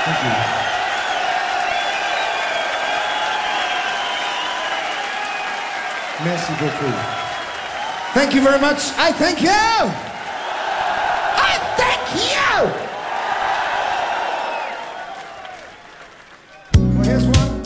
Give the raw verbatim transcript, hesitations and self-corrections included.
Thank you. Merci beaucoup. Thank you very much. I thank you.